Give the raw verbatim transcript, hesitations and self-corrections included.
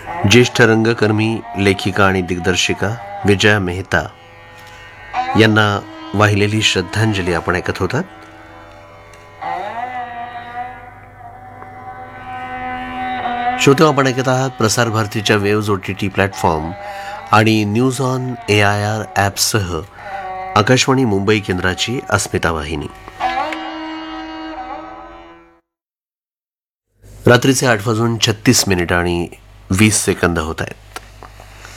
ज्येष्ठ रंगकर्मी, लेखिका आणि दिग्दर्शिका विजया मेहता यांना वाहिलेली श्रद्धांजली आपण ऐकत होतात. श्रोते, आपण ऐकत आहात प्रसार भारतीच्या waves O T T platform आणि news on A I R ॲपसह Akashvani Mumbai केंद्राची अस्मिता वाहिनी. रात्रीचे आठ वाजून छत्तीस मिनिट आणि वीस सेकंद होत आहेत.